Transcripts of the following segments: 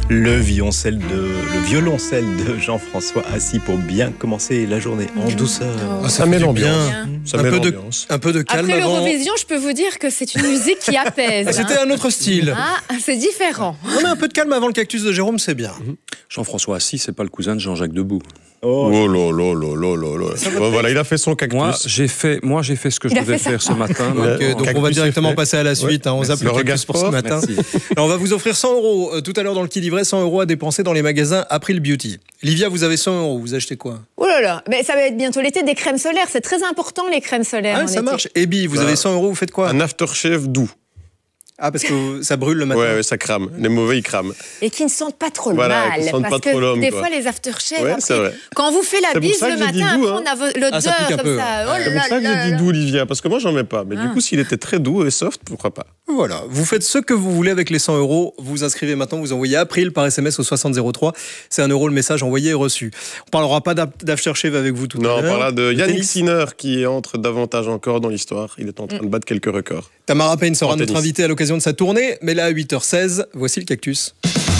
Le violoncelle de Jean-François Assy pour bien commencer la journée en douceur. Ça met l'ambiance. Un peu de calme. Après avant. l'Eurovision, je peux vous dire que c'est une musique qui apaise. C'était un autre style. Ah, c'est différent. On a un peu de calme avant le cactus de Jérôme, c'est bien. Jean-François Assy, c'est pas le cousin de Jean-Jacques Debout. Oh là là là là là là. Voilà, il a fait son cactus. Moi, j'ai fait ce que je devais faire ce matin. Donc on va directement passer à la suite. On zappe le cactus pour ce matin. Alors, on va vous offrir 100 € tout à l'heure dans le Qui Livret, 100 € à dépenser dans les magasins April Beauty. Livia, vous avez 100 €. Vous achetez quoi? Oh là là, mais ça va être bientôt l'été, des crèmes solaires. C'est très important, les crèmes solaires. Ah, ça marche. Ebi, vous avez 100 €, vous faites quoi? Un aftershave doux. Ah, parce que ça brûle le matin. Ouais, ça crame. Les mauvais, ils crament. Et qui ne sentent pas trop le Voilà, mal. qui sentent parce pas trop que l'homme, des quoi. fois, les aftershaves, Ouais, c'est après, vrai. quand on vous fait la C'est pour bise ça que le j'ai dit matin, doux, après, on a l'odeur ça pique un comme peu. ça. Oh C'est pour là ça que là j'ai dit là. doux, Olivia, parce que moi, j'en mets pas. Mais du coup, s'il était très doux et soft, pourquoi pas? Voilà, vous faites ce que vous voulez avec les 100 €. Vous inscrivez maintenant, vous envoyez April par SMS au 6003. C'est 1 € le message envoyé et reçu. On parlera pas d'aftershave avec vous tout à l'heure. Non, on parlera de Yannick tennis. Sinner qui entre davantage encore dans l'histoire. Il est en train de battre quelques records. Tamara Payne sera En notre tennis. invitée à l'occasion de sa tournée. Mais là, à 8h16, voici le cactus.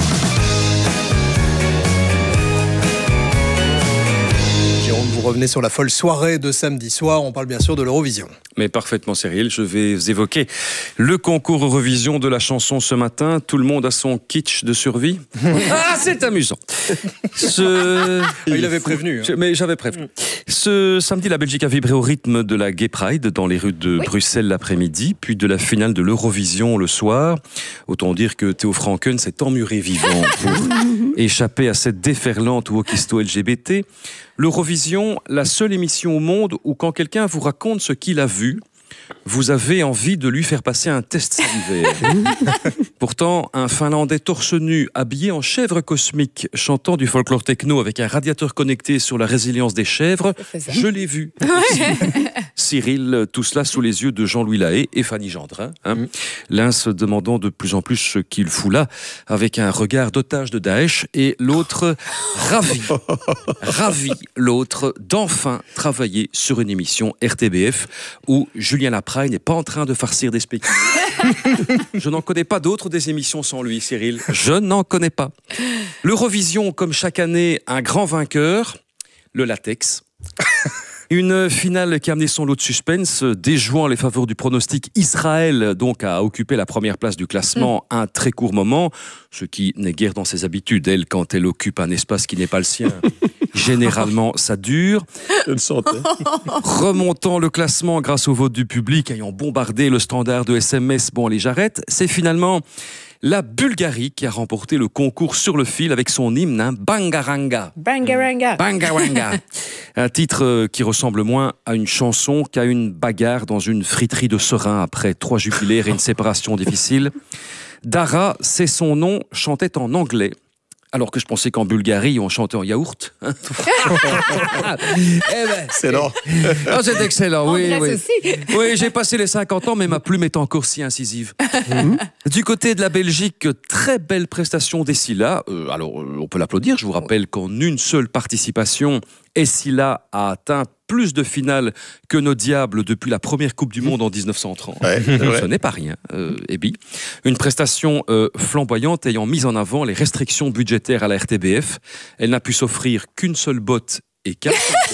Jérôme, vous revenez sur la folle soirée de samedi soir. On parle bien sûr de l'Eurovision. Mais parfaitement, Cyril, je vais évoquer le concours Eurovision de la chanson ce matin. Tout le monde a son kitsch de survie. Ah, c'est amusant. Il avait prévenu. Mais j'avais prévenu. Ce samedi, la Belgique a vibré au rythme de la Gay Pride dans les rues de Bruxelles l'après-midi, puis de la finale de l'Eurovision le soir. Autant dire que Théo Franken s'est emmuré vivant pour échapper à cette déferlante wokisто LGBT. L'Eurovision, la seule émission au monde où quand quelqu'un vous raconte ce qu'il a vu, vous avez envie de lui faire passer un test salivaire. Pourtant, un Finlandais torse nu, habillé en chèvre cosmique, chantant du folklore techno avec un radiateur connecté sur la résilience des chèvres, je l'ai vu. Cyril, tout cela sous les yeux de Jean-Louis Lahaye et Fanny Gendrin. L'un se demandant de plus en plus ce qu'il fout là, avec un regard d'otage de Daesh, et l'autre ravi l'autre d'enfin travailler sur une émission RTBF où Julien Lapraille n'est pas en train de farcir des spéculoos. Je n'en connais pas d'autres des émissions sans lui, Cyril. Je n'en connais pas. L'Eurovision, comme chaque année, un grand vainqueur, le latex. Une finale qui a amené son lot de suspense, déjouant les faveurs du pronostic. Israël, donc, a occupé la première place du classement un très court moment, ce qui n'est guère dans ses habitudes. Elle, quand elle occupe un espace qui n'est pas le sien, généralement, ça dure. Je le sentais. Remontant le classement grâce au vote du public, ayant bombardé le standard de SMS, bon, allez, j'arrête, c'est finalement la Bulgarie qui a remporté le concours sur le fil avec son hymne, Bangaranga. Bangaranga. Bangaranga. Un titre qui ressemble moins à une chanson qu'à une bagarre dans une friterie de serein après 3 jubilaires et une séparation difficile. Dara, c'est son nom, chantait en anglais. Alors que je pensais qu'en Bulgarie, on chantait en yaourt. Excellent. Ah, c'est excellent, En oui. Grèce Oui. aussi. Oui, j'ai passé les 50 ans, mais ma plume est encore si incisive. Du côté de la Belgique, très belle prestation d'Essila. Alors, on peut l'applaudir. Je vous rappelle qu'en une seule participation, Essila a atteint plus de finales que nos diables depuis la première Coupe du Monde en 1930. Ouais, c'est vrai. Ce n'est pas rien, Ebi. Une prestation flamboyante ayant mis en avant les restrictions budgétaires à la RTBF. Elle n'a pu s'offrir qu'une seule botte et 4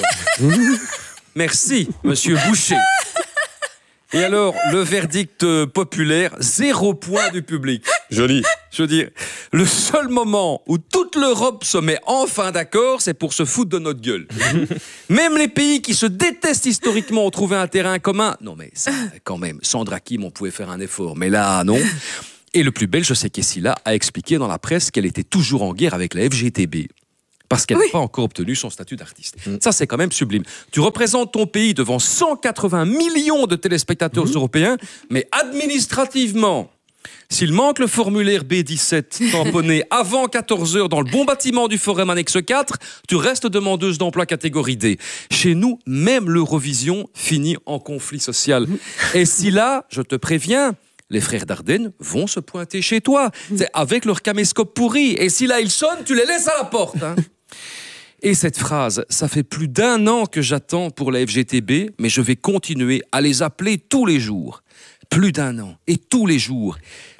Merci, monsieur Boucher. Et alors, le verdict populaire, 0 point du public. Joli. Je veux dire, le seul moment où toute l'Europe se met enfin d'accord, c'est pour se foutre de notre gueule. Même les pays qui se détestent historiquement ont trouvé un terrain commun. Non mais ça, quand même, Sandra Kim, on pouvait faire un effort. Mais là, non. Et le plus belge, c'est qu'Essila a expliqué dans la presse qu'elle était toujours en guerre avec la FGTB. Parce qu'elle n'a pas encore obtenu son statut d'artiste. Ça, c'est quand même sublime. Tu représentes ton pays devant 180 millions de téléspectateurs européens, mais administrativement, s'il manque le formulaire B17 tamponné avant 14h dans le bon bâtiment du Forum Annexe 4, tu restes demandeuse d'emploi catégorie D. Chez nous, même l'Eurovision finit en conflit social. Et si là, je te préviens, les frères Dardenne vont se pointer chez toi, avec leur caméscope pourri. Et si là, ils sonnent, tu les laisses à la porte. Et cette phrase, ça fait plus d'1 an que j'attends pour la FGTB, mais je vais continuer à les appeler tous les jours. Plus d'1 an, et tous les jours.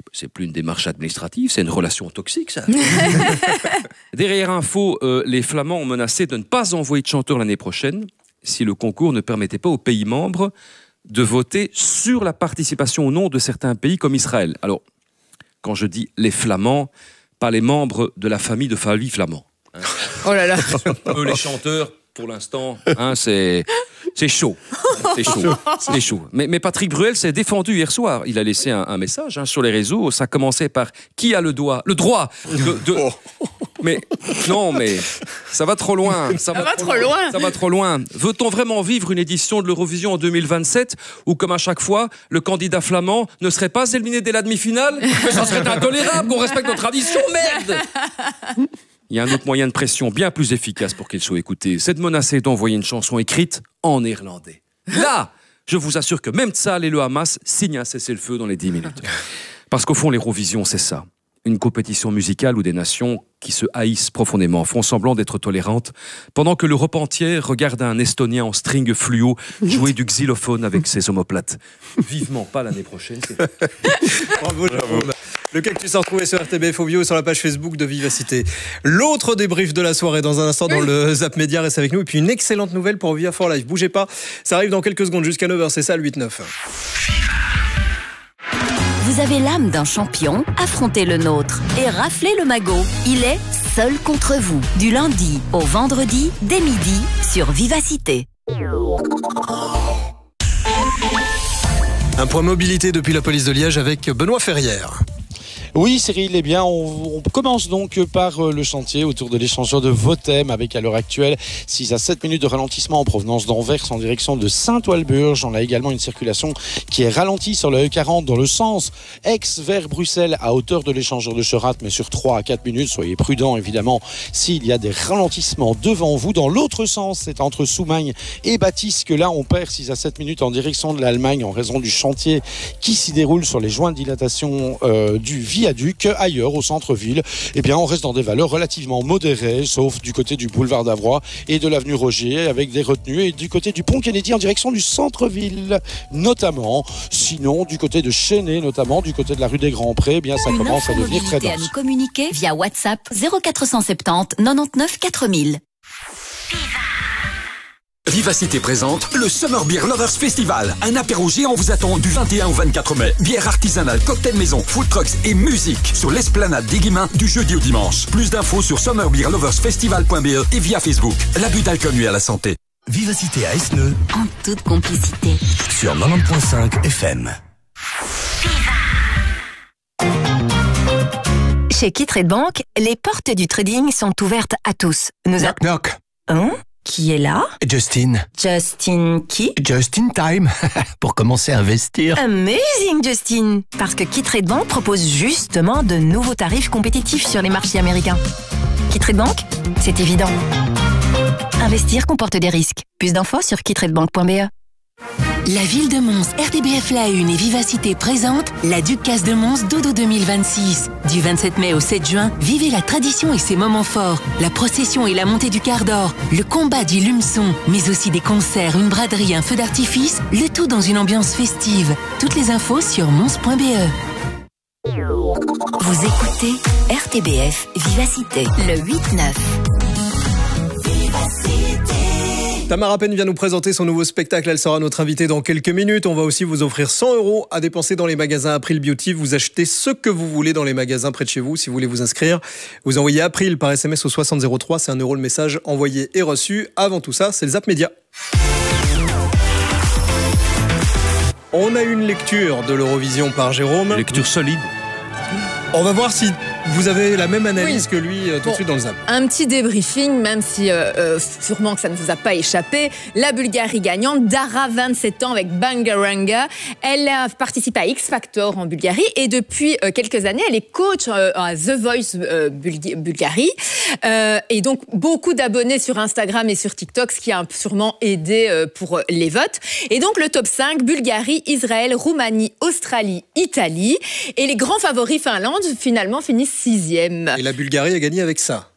c'est plus une démarche administrative, c'est une relation toxique, ça. Derrière Info, les Flamands ont menacé de ne pas envoyer de chanteurs l'année prochaine si le concours ne permettait pas aux pays membres de voter sur la participation ou non de certains pays comme Israël. Alors, quand je dis les Flamands, pas les membres de la famille de Fabi Flamand. Hein. Oh là là. Eux, les chanteurs, pour l'instant, hein, c'est chaud. C'est chaud. C'est chaud. Mais Patrick Bruel s'est défendu hier soir. Il a laissé un message sur les réseaux. Ça commençait par qui a le droit de... Mais non, mais ça va trop loin. Ça va trop loin. Veut-on vraiment vivre une édition de l'Eurovision en 2027 où, comme à chaque fois, le candidat flamand ne serait pas éliminé dès la demi-finale? Mais ça serait intolérable qu'on respecte nos traditions, merde. Il y a un autre moyen de pression bien plus efficace pour qu'il soit écouté. C'est de menacer d'envoyer une chanson écrite en néerlandais. Là, je vous assure que même Tzahal et le Hamas signent un cessez-le-feu dans les 10 minutes. Parce qu'au fond, l'Eurovision, c'est ça. Une compétition musicale où des nations qui se haïssent profondément font semblant d'être tolérantes, pendant que l'Europe entière regarde un Estonien en string fluo jouer du xylophone avec ses omoplates. Vivement pas l'année prochaine. Bravo. Le Cactus a retrouvé sur RTBF Audio sur la page Facebook de Vivacité. L'autre débrief de la soirée dans un instant dans le Zap Média reste avec nous. Et puis une excellente nouvelle pour Viva for Life. Bougez pas, ça arrive dans quelques secondes jusqu'à 9h, c'est ça le 8-9. Vous avez l'âme d'un champion, affrontez le nôtre et raflez le magot. Il est seul contre vous. Du lundi au vendredi, dès midi, sur Vivacité. Un point mobilité depuis la police de Liège avec Benoît Ferrière. Oui, Cyril, eh bien, on commence donc par le chantier autour de l'échangeur de Votem avec à l'heure actuelle 6 à 7 minutes de ralentissement en provenance d'Anvers en direction de Saint-Walburge. On a également une circulation qui est ralentie sur le E40 dans le sens Aix vers Bruxelles à hauteur de l'échangeur de Cherat, mais sur 3 à 4 minutes. Soyez prudents, évidemment, s'il y a des ralentissements devant vous. Dans l'autre sens, c'est entre Soumagne et Baptiste que là, on perd 6 à 7 minutes en direction de l'Allemagne en raison du chantier qui s'y déroule sur les joints de dilatation du viaduc. Ailleurs, au centre-ville, eh bien, on reste dans des valeurs relativement modérées, sauf du côté du boulevard d'Avroy et de l'avenue Roger, avec des retenues, et du côté du pont Kennedy en direction du centre-ville, notamment. Sinon, du côté de Chênay, notamment, du côté de la rue des Grands-Prés, eh bien, ça commence à devenir très dense. À nous communiquer via WhatsApp 0470 99 4000. Vivacité présente le Summer Beer Lovers Festival. Un apéro géant vous attend du 21 au 24 mai. Bière artisanale, cocktail maison, food trucks et musique sur l'esplanade des Guillemins du jeudi au dimanche. Plus d'infos sur summerbeerloversfestival.be et via Facebook. L'abus d'alcool nuit à la santé. Vivacité à Esneux. En toute complicité. Sur 90.5 FM. Chez Kittrade Bank, les portes du trading sont ouvertes à tous. Knock knock. Hein? Qui est là? Justine. Justin qui? Just in time. Pour commencer à investir. Amazing, Justin. Parce que Kittrade Bank propose justement de nouveaux tarifs compétitifs sur les marchés américains. Kittrade Bank, c'est évident. Investir comporte des risques. Plus d'infos sur kittradebank.be. La ville de Mons, RTBF La Une et Vivacité présente la Ducasse de Mons Dodo 2026. Du 27 mai au 7 juin, vivez la tradition et ses moments forts, la procession et la montée du quart d'or, le combat du lumeçon, mais aussi des concerts, une braderie, un feu d'artifice, le tout dans une ambiance festive. Toutes les infos sur mons.be. Vous écoutez RTBF Vivacité, le 8-9. Tamara Penn vient nous présenter son nouveau spectacle. Elle sera notre invitée dans quelques minutes. On va aussi vous offrir 100 € à dépenser dans les magasins April Beauty. Vous achetez ce que vous voulez dans les magasins près de chez vous. Si vous voulez vous inscrire, vous envoyez April par SMS au 6003. C'est 1 € le message envoyé et reçu. Avant tout ça, c'est le Zap Média. On a une lecture de l'Eurovision par Jérôme. Lecture solide. On va voir si vous avez la même analyse que lui tout de suite dans le Zap. Un petit débriefing, même si sûrement que ça ne vous a pas échappé. La Bulgarie gagnante, Dara, 27 ans, avec Bangaranga. Elle a participé à X Factor en Bulgarie et depuis quelques années, elle est coach à The Voice Bulgarie. Et donc, beaucoup d'abonnés sur Instagram et sur TikTok, ce qui a sûrement aidé pour les votes. Et donc, le top 5, Bulgarie, Israël, Roumanie, Australie, Italie. Et les grands favoris Finlande, finalement, finissent 6e. Et la Bulgarie a gagné avec ça.